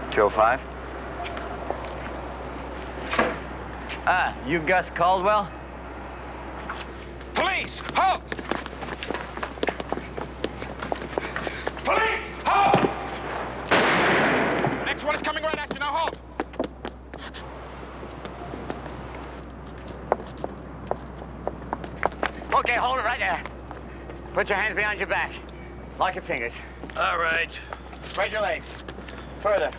205. Ah, you Gus Caldwell? Police, halt! Police, halt! Next one is coming right at you, now halt! Okay, hold it right there. Put your hands behind your back. Lock your fingers. All right. Spread your legs. Further.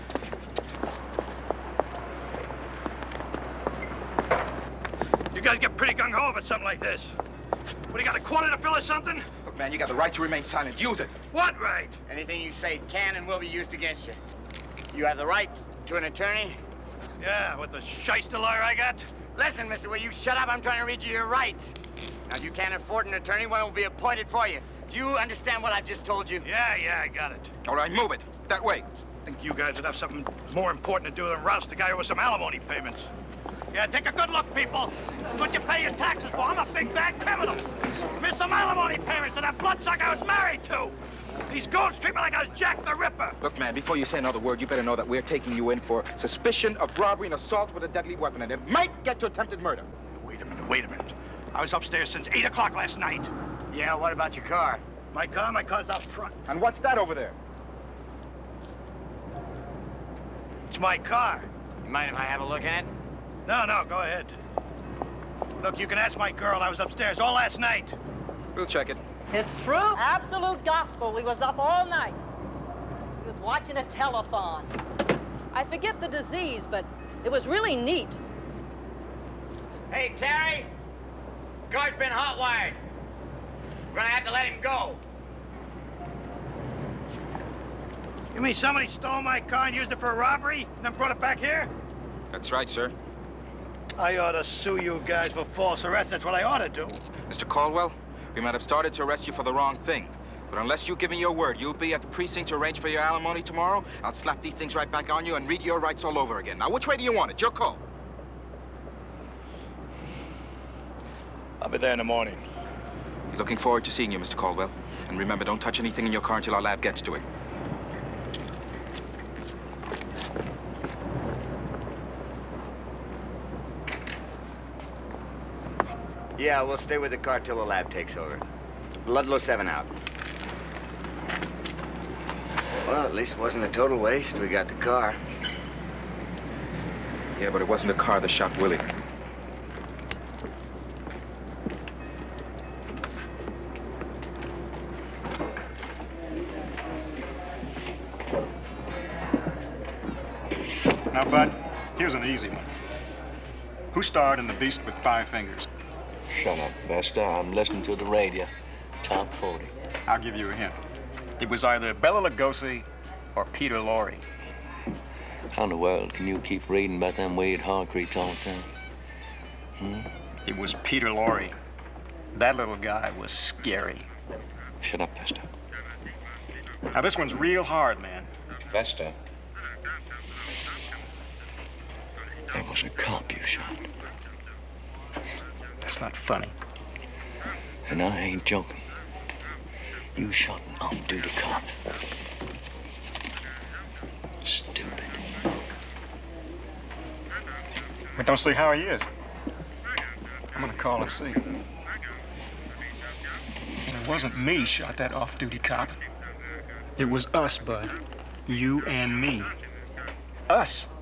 You guys get pretty gung-ho about something like this. What, you got a quarter to fill or something? Look, man, you got the right to remain silent. Use it. What right? Anything you say can and will be used against you. You have the right to an attorney. Yeah, with the shyster lawyer I got? Listen, mister, will you shut up? I'm trying to read you your rights. Now, if you can't afford an attorney, one will be appointed for you. Do you understand what I just told you? Yeah, I got it. All right, move it. That way. Think you guys would have something more important to do than roust the guy with some alimony payments. Yeah, take a good look, people. That's what you pay your taxes for. I'm a big bad criminal. Missed some alimony payments to that bloodsucker I was married to. These goons treat me like I was Jack the Ripper. Look, man, before you say another word, you better know that we're taking you in for suspicion of robbery and assault with a deadly weapon, and it might get to attempted murder. Wait a minute. I was upstairs since 8 o'clock last night. Yeah, what about your car? My car's out front. And what's that over there? It's my car. You mind if I have a look in it? No, go ahead. Look, you can ask my girl. I was upstairs all last night. We'll check it. It's true. Absolute gospel. We was up all night. We was watching a telethon. I forget the disease, but it was really neat. Hey, Terry. Car's been hot-wired. We're gonna have to let him go. You mean somebody stole my car and used it for a robbery, and then brought it back here? That's right, sir. I ought to sue you guys for false arrest. That's what I ought to do. Mr. Caldwell, we might have started to arrest you for the wrong thing. But unless you give me your word, you'll be at the precinct to arrange for your alimony tomorrow, I'll slap these things right back on you and read your rights all over again. Now, which way do you want it? Your call. I'll be there in the morning. Looking forward to seeing you, Mr. Caldwell. And remember, don't touch anything in your car until our lab gets to it. Yeah, we'll stay with the car till the lab takes over. Ludlow 7 out. Well, at least it wasn't a total waste. We got the car. Yeah, but it wasn't the car that shot Willie. Now, Bud, here's an easy one. Who starred in The Beast with 5 Fingers? Shut up, Vesta. I'm listening to the radio. Top 40. I'll give you a hint. It was either Bela Lugosi or Peter Lorre. How in the world can you keep reading about them Wade Harcreeps all the time? It was Peter Lorre. That little guy was scary. Shut up, Vesta. Now, this one's real hard, man. Vesta. That was a cop you shot. That's not funny. And I ain't joking. You shot an off-duty cop. Stupid. But don't see how he is. I'm gonna call and see. And it wasn't me shot that off-duty cop. It was us, Bud. You and me. Us.